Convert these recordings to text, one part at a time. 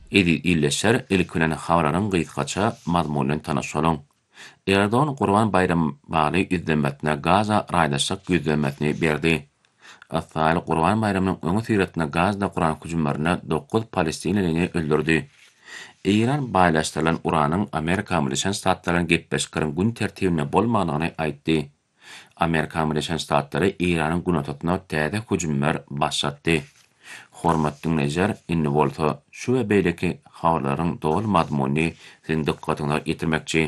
illeşer ilkinen habarlaryň gysgaça mazmunyny tanaşalyň. Erdoğan Gurban Bayramı baly izlenmetine Gaza raýdaşlyk gözlenmetini berdi. Asaly Gurban Bayramynyň öňe süretine Gazada Kur'an hüjümlerine 9 Palestinalini öldürdi. İran baýlaşdyrylan uranyň Amerika Birleşen Ştatlarynyň gepleşiklerin gün tertibine bolmanyny aýtdy. Amerika Birleşen Ştatlary İranyň günotatyna täze hüjümler başlatdy. Hormatlyň nejer inni bolsa şu we beýleki habarlaryň dogry mazmuny siziň dikkatiňize getirmekçi.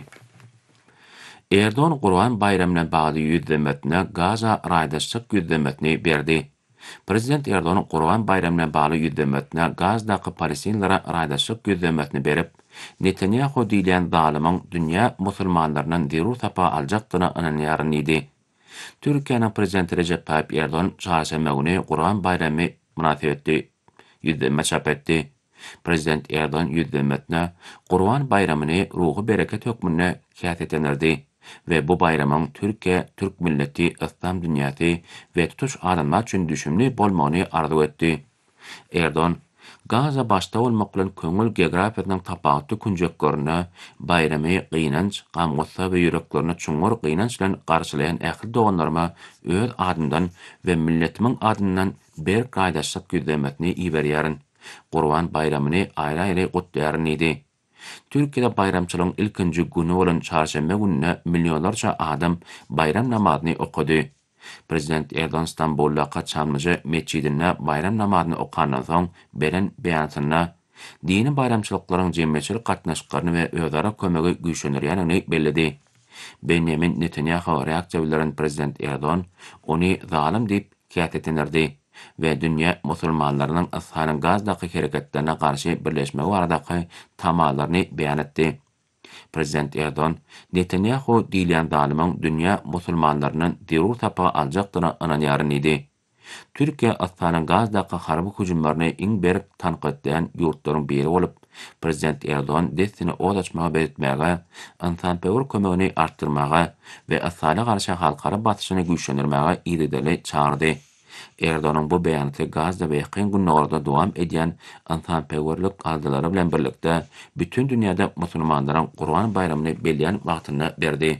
Erdoğan Gurban Bayramyna bagly ýüzlemetine Gaza raýdaşlyk ýüzlemetini berdi. Prezident Erdoğan Gurban Bayramyna bagly ýüzlemetine Gazadaky Palestinlere raýdaşlyk ýüzlemetini berip, Netanyahu diýlen zalymaň dünýä musulmanlarynyň derur tapa aljakdyna ynanýaryn. Türkiýanyň prezidenti Recep Tayyip Erdoğan çarşamba güni Gurban Bayramy münasibetli ýüzleme çap etdi. Prezident Erdoğan ýüzlemetine Gurban Bayramyny ruhy bereket hökmüne häs edenlerdi ve bu bayramyň Türkiýe, türk milleti, İslam dünýäsi we tutuş adamlar üçin düşümli bolmagyny arzu etdi. Erdoğan, Gaza başta bolmak bilen köňül geografiýasynyň tapagatly künjeklerine bayramy gynanç, gamgussa we ýüreklerine çuňur gynanç bilen garşylayan ähli doganlaryma öz adymdan we milletimiň adyndan berk gaýdaşlyk gözlemetini iberýäryn. Gurban Bayramyny aýry-aýry gutlaýaryn. Türkiýede bayramçylygyň ilkinji güni bolan çarşamba gününe millionlarça adam bayram namazyny okudy. Prezident Erdoğan İstanbul'da Çamlıca mescidinde bayram namazyny okandan soň beren beýanatynda dini bayramçylyklaryň jemgyýetçilik gatnaşyklaryny we özara kömegi güýçlenýärini bellidi. Benjamin Netanyahu reaksiýalaryň prezident Erdoğan ony zalim diýip kätetenlerdi we dünýä musulmanlarynyň Asharyň Gazadaky hereketlerine garşy birleşme baradaky tamalaryny beýan etdi. Prezident Erdoğan, Netanyahu diýlen zalymaň dünýä musulmanlarynyň derur tapa aljakdyna ynanýaryn. Türkiýe Asharyň Gazadaky harby hüjümlerini iň berk tanqidleýän ýurtlaryň biri bolup, prezident Erdoğan destini odaçmaga belitmäge, insanperwer kömegini artdyrmaga we Asharyga garşy halkara batyşyny güýçlendirmäge ýerdeli çağırdy. Erdoğan'ın bu beýanaty Gazda we ýakyn günlerde dowam edýän insanperwerlik galdylary bilen birlikde bütün dünýäde musulmanlaryň Gurban Bayramyny belýän wagtyny berdi.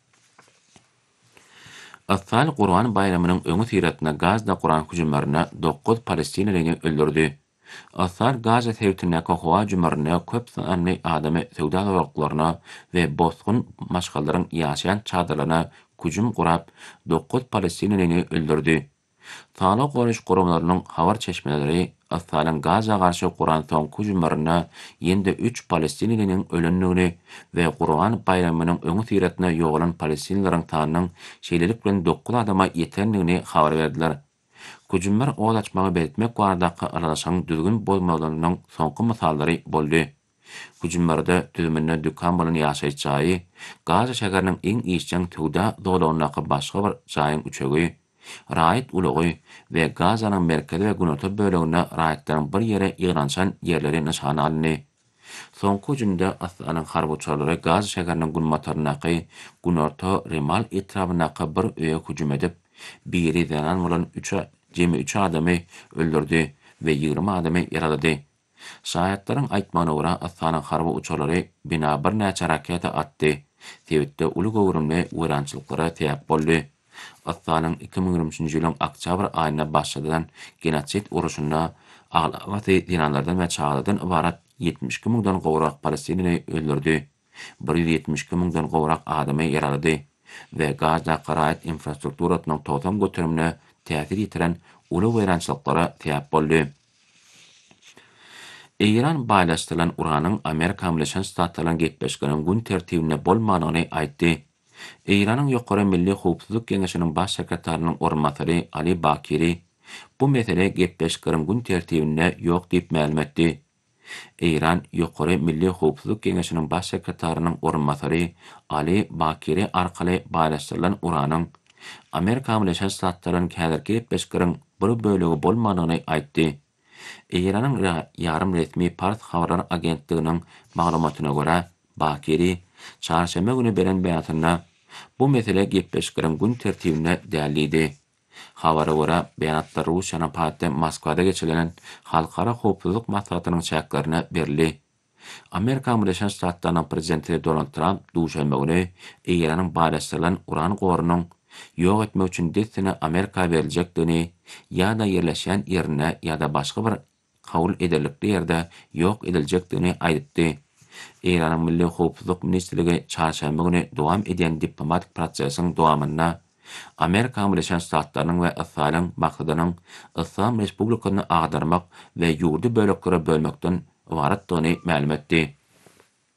Asal Gurban Bayramynyň öňe süretine Gazda Kur'an hüjümlerine 9 Palestinalini öldürdi. Asal Gaza täwirtindäki howa hüjümlerine köp sanly adamy sowda we bosgun maşgallaryň ýaşaýan çadırlaryna hüjüm gurap 9 Palestinalini öldürdi. Sağlık goruş gurumlarynyň habar çeşmeleri Asalyň Gaza garşy Kur'an soňky hüjümlerine ýende 3 Palestinliniň ölenligini we Gurban Bayramynyň öňe süretine ýogulan Palestinlilerin sanynyň şeýlelik bilen 9 adama ýetenligini habar berdiler. Hüjümler ol açmagy belirtmek baradaky aralaşyň düzgün bolmaganynyň soňky mysallary boldy. Hüjümlerde tüzümine dükkan bolan ýaşaýjy, Gaza şäheriniň iň işçiň töwda dolanyny başga bir jaýyň üçegi, raýat ulugy we Gazanyň merkezi we günoty bölegine raýatlaryň bir ýere ýygrançan ýerleri nişan alındy. Soňky hüjümde Asharyň harbyçylary Gaza şäheriniň günmotarynaky günorta Rimal etrabynaky bir öýe hüjüm edip, biri zanan bolan 3 adamy öldürdi we 20 adamy ýaralady. Şahyatlaryň aýtmagyna görä Asharyň harby uçarlary bina bir näçe raketa atdy. Tewitde uly gowrumly wırançylyklara täýip boldy. Asharyň 2023-nji ýylyň oktýabr aýyna başladan genosit uruşunda aglawaty dinanlardan we çağlardan ibarat 72 miňden gowrak Palestinli öldürdi. 172 miňden gowrak adamy ýaralady we Gaza garaýat infrastrukturasynyň totam götürümine täsir ýitiren uly wırançylyklara täýip boldy. İran baýlaşdyrylan uranyň Amerika Birleşen Ştatlarynyň gepleşiginiň gün tertibine bolmanyny aýtdy. İran'ın Ýokary Milli Howpsuzlyk Geňeşiniň baş sekretarynyň orunmasary Ali Bakiri bu mesele gepleşiginiň gün tertibine ýok diýip ma'lum etdi. İran Ýokary Milli Howpsuzlyk Geňeşiniň baş sekretarynyň orunmasary Ali Bakiri arkaly baýlaşdyrylan uranyň Amerika Birleşen Ştatlarynyň häzirki gepleşiginiň bir bölegi bolmanyny aýtdy. İran'ın ýarym resmi Pars habar agentliginiň maglumatyna görä, Bakiri çarşamba güni beren beýanatynda bu mesele gepleşiginiň gün tertibine dälidi. Habara görä beýanatda Russiýanyň paýtdy Moskwada geçirilen halkara howpsuzlyk maslahatynyň çäklerine berildi. Amerika Birleşik Ştatlarynyň prezidenti Donald Trump duşanba güni Iranyň baýlaşdyrylan uran gorunyň ýok etmek üçin destine Amerika beriljekdigini ýa-da ýerleşýän ýerine ýa-da başga bir kabul edilikli ýerde ýok ediljekdigini aýtdy. Iranyň Milli Howpsuzlyk ministrligi çarşamba güni dowam edýän diplomatik prosesiň dowamyna Amerika Birleşik Ştatlarynyň we Israýlyň maksadynyň İslam Respublikasyny agdarmak we ýurdy böleklere bölmekden ibaretdigini ma'lum etdi.